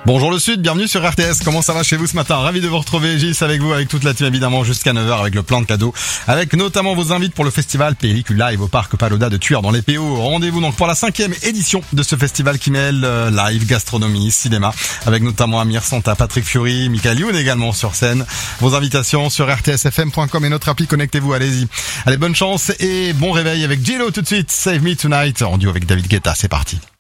Bonjour le Sud, bienvenue sur RTS. Comment ça va chez vous ce matin? Ravi de vous retrouver. Gilles avec vous, avec toute la team évidemment jusqu'à 9h avec le plan de cadeaux. Avec notamment vos invités pour le festival Pellicule Live au parc Pagoda de Tuire dans les PO. Rendez-vous donc pour la 5e édition de ce festival qui mêle live, gastronomie, cinéma. Avec notamment Amir Santa, Patrick Fiori, Michael Youn également sur scène. Vos invitations sur rtsfm.com et notre appli, connectez-vous, allez-y. Allez, bonne chance et bon réveil avec Gillo tout de suite. Save Me Tonight en duo avec David Guetta, c'est parti.